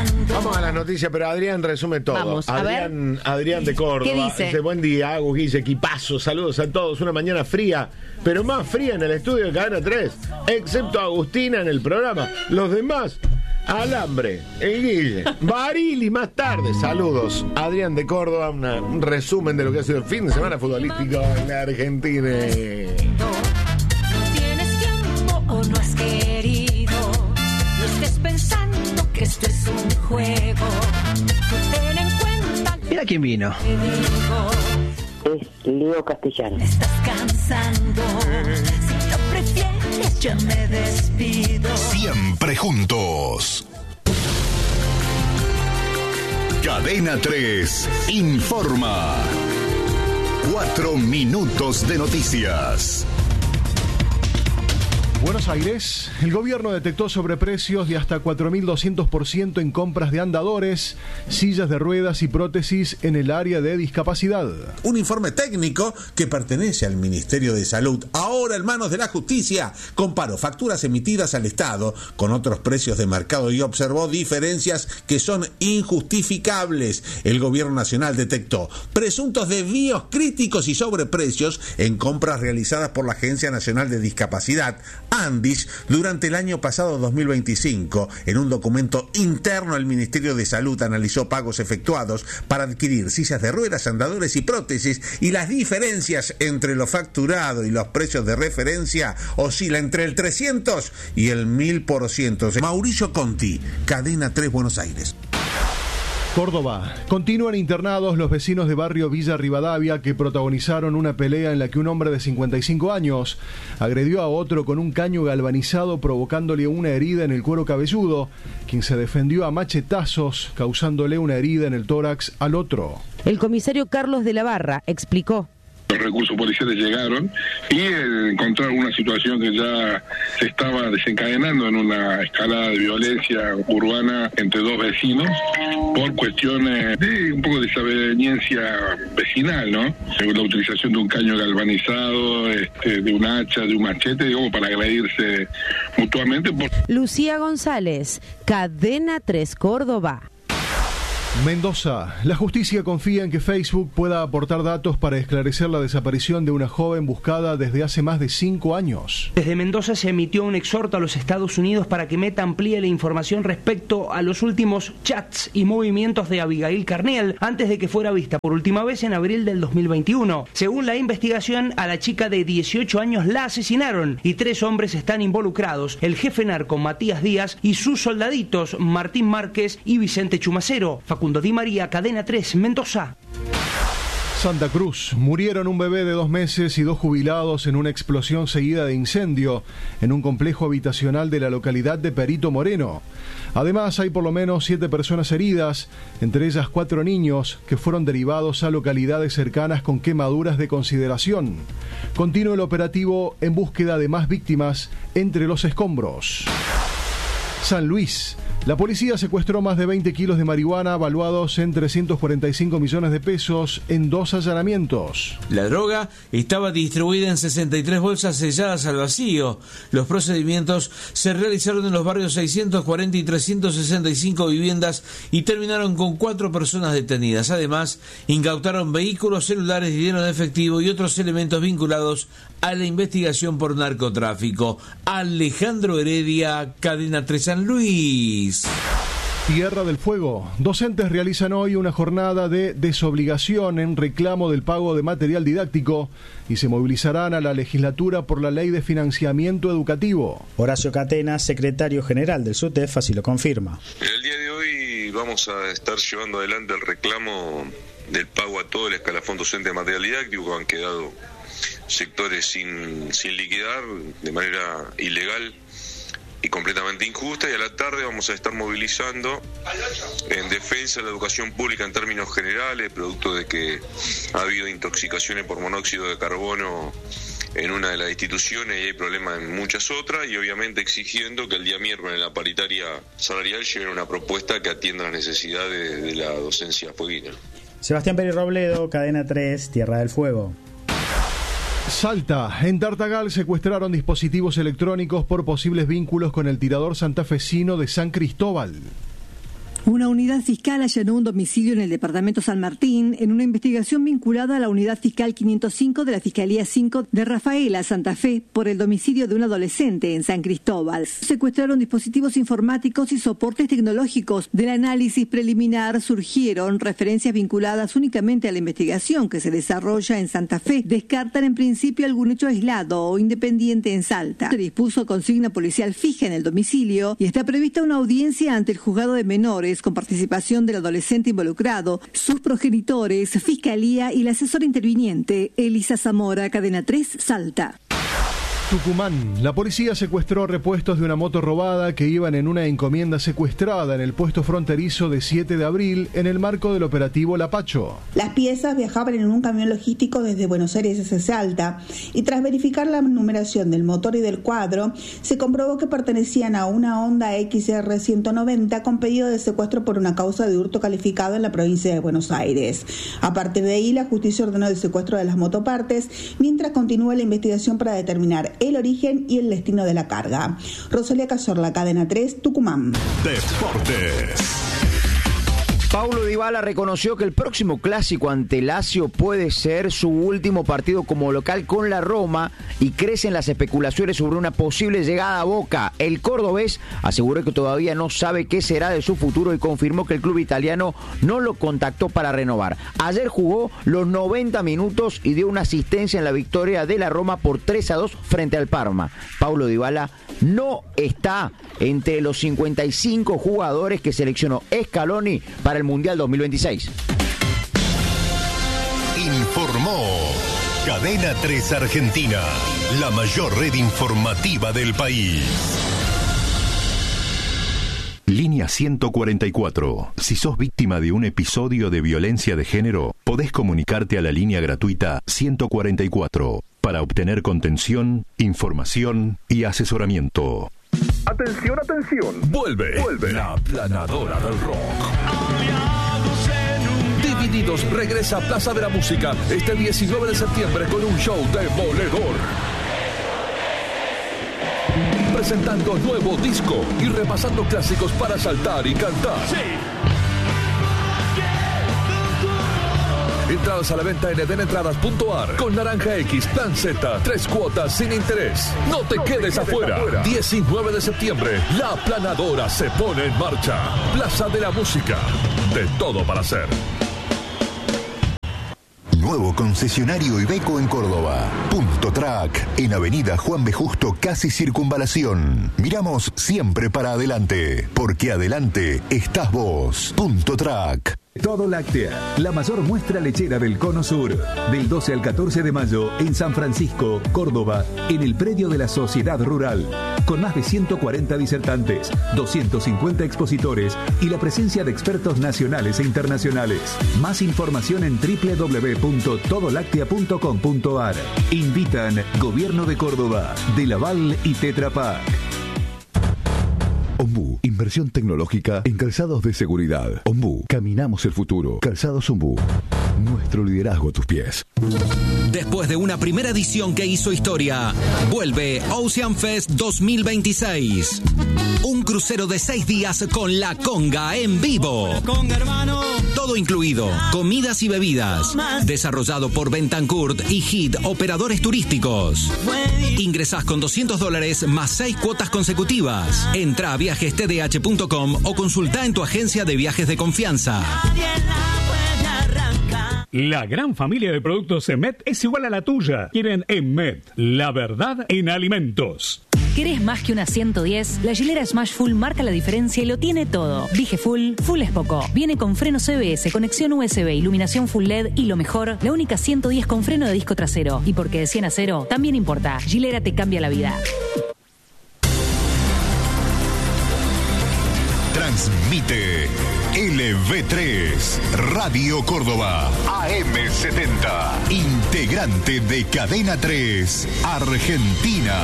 Vamos a las noticias, pero Adrián resume todo. Vamos, Adrián de Córdoba. ¿Qué dice? Buen día, Agus, Guille, equipazo. Saludos a todos. Una mañana fría, pero más fría en el estudio de Cadena 3. Excepto Agustina en el programa. Los demás, alambre. El Guille. Barili más tarde. Saludos. Adrián de Córdoba. Un resumen de lo que ha sido el fin de semana futbolístico en la Argentina. ¿Tienes tiempo o no has querido? No estés pensando que esto es un juego. Ten en cuenta. Mira quién vino. Es Leo Castellano. Estás cansando. Si lo prefieres, yo me despido. Siempre juntos. Cadena 3 informa. 4 minutos de noticias. Buenos Aires, el gobierno detectó sobreprecios de hasta 4.200% en compras de andadores, sillas de ruedas y prótesis en el área de discapacidad. Un informe técnico que pertenece al Ministerio de Salud, ahora en manos de la Justicia, comparó facturas emitidas al Estado con otros precios de mercado y observó diferencias que son injustificables. El gobierno nacional detectó presuntos desvíos críticos y sobreprecios en compras realizadas por la Agencia Nacional de Discapacidad, ANDIS, durante el año pasado 2025. En un documento interno, el Ministerio de Salud analizó pagos efectuados para adquirir sillas de ruedas, andadores y prótesis, y las diferencias entre lo facturado y los precios de referencia oscila entre el 300 y el 1000%. Mauricio Conti, Cadena 3, Buenos Aires. Córdoba. Continúan internados los vecinos de barrio Villa Rivadavia que protagonizaron una pelea en la que un hombre de 55 años agredió a otro con un caño galvanizado provocándole una herida en el cuero cabelludo, quien se defendió a machetazos causándole una herida en el tórax al otro. El comisario Carlos de la Barra explicó. Los recursos policiales llegaron y encontraron una situación que ya se estaba desencadenando en una escalada de violencia urbana entre dos vecinos por cuestiones de un poco de desaveniencia vecinal, ¿no? La utilización de un caño galvanizado, de un hacha, de un machete, digamos, para agredirse mutuamente. Lucía González, Cadena 3 Córdoba. Mendoza. La justicia confía en que Facebook pueda aportar datos para esclarecer la desaparición de una joven buscada desde hace más de 5 años. Desde Mendoza se emitió un exhorto a los Estados Unidos para que Meta amplíe la información respecto a los últimos chats y movimientos de Abigail Carniel antes de que fuera vista por última vez en abril del 2021. Según la investigación, a la chica de 18 años la asesinaron y 3 hombres están involucrados: el jefe narco Matías Díaz y sus soldaditos Martín Márquez y Vicente Chumacero. Facundo Di María, Cadena 3, Mendoza. Santa Cruz. Murieron un bebé de 2 meses y 2 jubilados en una explosión seguida de incendio en un complejo habitacional de la localidad de Perito Moreno. Además, hay por lo menos 7 personas heridas, entre ellas 4 niños que fueron derivados a localidades cercanas con quemaduras de consideración. Continúa el operativo en búsqueda de más víctimas entre los escombros. San Luis. La policía secuestró más de 20 kilos de marihuana valuados en 345 millones de pesos en 2 allanamientos. La droga estaba distribuida en 63 bolsas selladas al vacío. Los procedimientos se realizaron en los barrios 640 y 365 viviendas y terminaron con 4 personas detenidas. Además, incautaron vehículos, celulares, dinero en efectivo y otros elementos vinculados a la investigación por narcotráfico. Alejandro Heredia, Cadena 3 San Luis. Tierra del Fuego. Docentes realizan hoy una jornada de desobligación en reclamo del pago de material didáctico y se movilizarán a la legislatura por la Ley de Financiamiento Educativo. Horacio Catena, secretario general del SUTEF, así lo confirma. El día de hoy vamos a estar llevando adelante el reclamo del pago a todo el escalafón docente de material didáctico, que han quedado sectores sin liquidar de manera ilegal y completamente injusta, y a la tarde vamos a estar movilizando en defensa de la educación pública en términos generales, producto de que ha habido intoxicaciones por monóxido de carbono en una de las instituciones y hay problemas en muchas otras, y obviamente exigiendo que el día miércoles en la paritaria salarial lleven una propuesta que atienda las necesidades de la docencia fueguina. Sebastián Pérez Robledo, Cadena 3, Tierra del Fuego. Salta. En Tartagal secuestraron dispositivos electrónicos por posibles vínculos con el tirador santafesino de San Cristóbal. Una unidad fiscal allanó un domicilio en el departamento San Martín en una investigación vinculada a la unidad fiscal 505 de la Fiscalía 5 de Rafaela, Santa Fe, por el domicilio de un adolescente en San Cristóbal. Secuestraron dispositivos informáticos y soportes tecnológicos. Del análisis preliminar surgieron referencias vinculadas únicamente a la investigación que se desarrolla en Santa Fe. Descartan en principio algún hecho aislado o independiente en Salta. Se dispuso consigna policial fija en el domicilio y está prevista una audiencia ante el juzgado de menores con participación del adolescente involucrado, sus progenitores, Fiscalía y el asesor interviniente. Elisa Zamora, Cadena 3, Salta. Tucumán. La policía secuestró repuestos de una moto robada que iban en una encomienda secuestrada en el puesto fronterizo de 7 de abril en el marco del operativo Lapacho. Las piezas viajaban en un camión logístico desde Buenos Aires hacia Salta y tras verificar la numeración del motor y del cuadro, se comprobó que pertenecían a una Honda XR 190 con pedido de secuestro por una causa de hurto calificado en la provincia de Buenos Aires. A partir de ahí, la justicia ordenó el secuestro de las motopartes mientras continúa la investigación para determinar el origen y el destino de la carga. Rosalía Cazorla, Cadena 3, Tucumán. Deportes. Paulo Dybala reconoció que el próximo clásico ante Lazio puede ser su último partido como local con la Roma y crecen las especulaciones sobre una posible llegada a Boca. El cordobés aseguró que todavía no sabe qué será de su futuro y confirmó que el club italiano no lo contactó para renovar. Ayer jugó los 90 minutos y dio una asistencia en la victoria de la Roma por 3-2 frente al Parma. Paulo Dybala no está entre los 55 jugadores que seleccionó Scaloni para el Mundial 2026. Informó Cadena 3 Argentina, la mayor red informativa del país. Línea 144. Si sos víctima de un episodio de violencia de género, podés comunicarte a la línea gratuita 144 para obtener contención, información y asesoramiento. Atención, atención. Vuelve la Planadora del Rock. Divididos regresa a Plaza de la Música este 19 de septiembre con un show demoledor. Presentando nuevo disco y repasando clásicos para saltar y cantar. Entradas a la venta en edenentradas.ar con Naranja X, Plan Z, 3 cuotas sin interés. No te quedes afuera. 19 de septiembre, la Planadora se pone en marcha. Plaza de la Música. De todo para hacer. Nuevo concesionario Iveco en Córdoba. Punto Track, en Avenida Juan B. Justo, casi Circunvalación. Miramos siempre para adelante, porque adelante estás vos. Punto Track. Todo Láctea, la mayor muestra lechera del Cono Sur, del 12 al 14 de mayo en San Francisco, Córdoba, en el predio de la Sociedad Rural, con más de 140 disertantes, 250 expositores y la presencia de expertos nacionales e internacionales. Más información en www.todolactea.com.ar. Invitan Gobierno de Córdoba, De Laval y Tetra Pak. Ombú, inversión tecnológica en calzados de seguridad. Ombú, caminamos el futuro. Calzados Ombú, nuestro liderazgo a tus pies. Después de una primera edición que hizo historia, vuelve Ocean Fest 2026. Un crucero de 6 días con La Conga en vivo. Todo incluido, comidas y bebidas. Desarrollado por Bentancourt y HIT Operadores Turísticos. Ingresás con $200 más 6 cuotas consecutivas. Entra a viajestdh.com o consulta en tu agencia de viajes de confianza. La gran familia de productos Emet es igual a la tuya. Quieren Emet, la verdad en alimentos. ¿Querés más que una 110? La Gilera Smash Full marca la diferencia y lo tiene todo. Dije full es poco. Viene con freno CBS, conexión USB, iluminación full LED y lo mejor, la única 110 con freno de disco trasero. Y porque de 100 a 0, también importa. Gilera te cambia la vida. Transmite LV3, Radio Córdoba, AM70, integrante de Cadena 3, Argentina.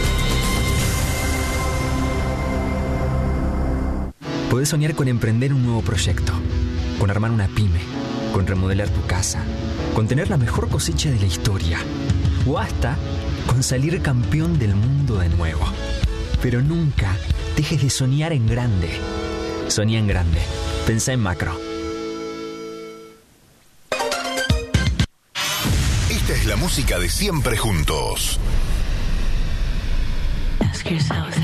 Podés soñar con emprender un nuevo proyecto, con armar una pyme, con remodelar tu casa, con tener la mejor cosecha de la historia, o hasta con salir campeón del mundo de nuevo. Pero nunca dejes de soñar en grande. Soñá en grande. Pensá en macro. Esta es la música de Siempre Juntos.